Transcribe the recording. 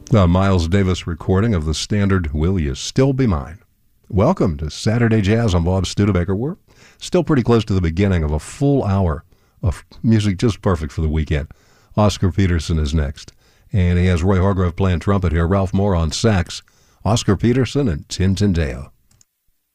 The Miles Davis recording of the standard Will You Still Be Mine. Welcome to Saturday Jazz. I'm Bob Studebaker. We're still pretty close to the beginning of a full hour of music just perfect for the weekend. Oscar Peterson is next, and he has Roy Hargrove playing trumpet here, Ralph Moore on sax, Oscar Peterson, and Tim Tindale.